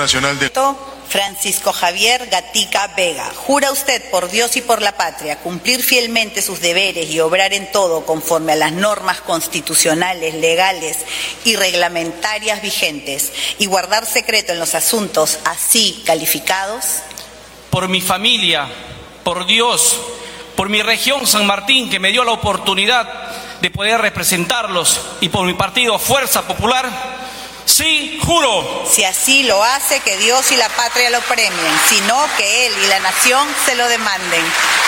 Nacional de... Francisco Javier Gatica Vega. ¿Jura usted por Dios y por la patria cumplir fielmente sus deberes y obrar en todo conforme a las normas constitucionales, legales y reglamentarias vigentes y guardar secreto en los asuntos así calificados? Por mi familia, por Dios, por mi región San Martín, que me dio la oportunidad de poder representarlos, y por mi partido Fuerza Popular, sí, juro. Si así lo hace, que Dios y la patria lo premien, sino que él y la nación se lo demanden.